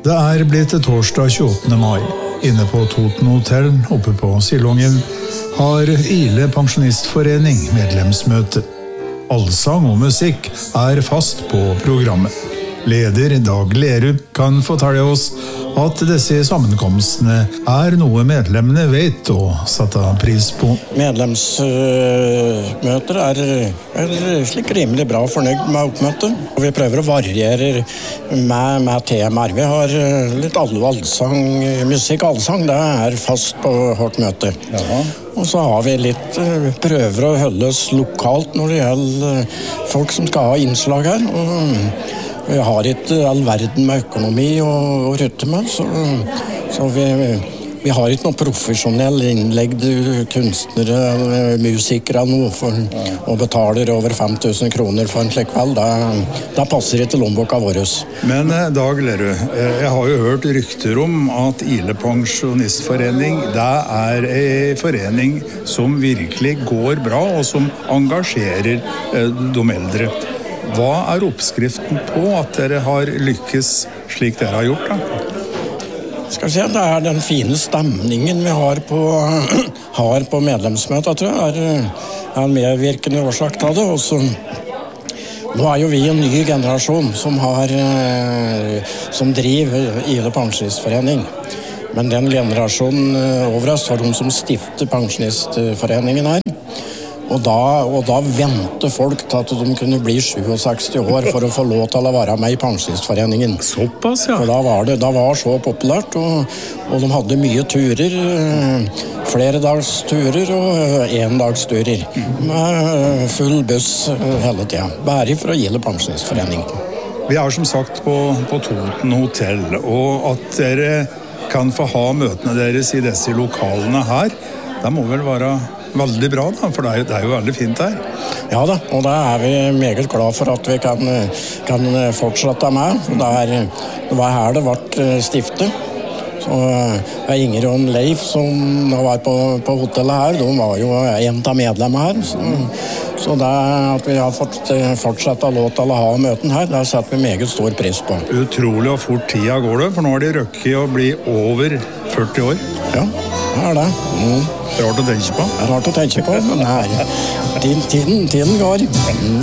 Det blitt torsdag 28. mai. Inne på Toten Hotel, oppe på Silongen, har Ile Pensjonistforening medlemsmøte. Allsang og musikk fast på programmet. Leder Dag Lerud kan fortelle oss at disse sammenkomstene noe medlemmene vet og setter pris på. Medlemsmøter slik rimelig bra fornøyd med oppmøtet. Og vi prøver å variere med temaer. Vi har litt allsang, musikk allsang, det fast på vårt møte. Ja. Og så har vi litt prøver å holde oss lokalt når det gjelder folk som skal ha innslag her. Og vi har ikke all verden med økonomi og rutte med, så vi har ikke noen profesjonell innlegde kunstnere eller musikere eller noe og betaler over 5 000 kroner for en slik kveld. Det passer ikke lommeboka vår. Men Dag Lerud, jeg har jo hørt rykter om at Ile Pensjonistforening, det en forening som virkelig går bra og som engasjerer de eldre. Hva oppskriften på at dere har lykkes slik dere har gjort da? Skal vi se, det den fine stemningen vi har på medlemsmøtet, tror jeg, en medvirkende årsak til det. Og så, nå jo vi en ny generasjon som driver Ile Pensjonistforening. Men den generasjonen over oss var de som stiftet Pensjonistforeningen her. Og da ventet folk til at de kunne bli 67 år for å få lov til å være med i Pensjonistforeningen. Såpass, ja. For da var så populært, og de hadde mye turer, flere dags turer og endagsturer, med full buss hele tiden. Bare for å Ile Pensjonistforening. Vi som sagt på Toten Hotel, og at dere kan få ha møtene deres i disse lokalene her, det må vel være veldig bra da, for det jo veldig fint her. Ja da, og det vi meget glad for at vi kan fortsette med. Det var her det ble stiftet. Så Inger og Leif som var på hotellet her, de var jo en av medlemmene her. Så det at vi har fortsatt lov til å ha møten her, det setter vi meget stor pris på. Utrolig og fort tida går det, for nå de røkket å bli over 40 år. Ja, det det. Rart å tenke på. Rart å tenke på, men tiden går.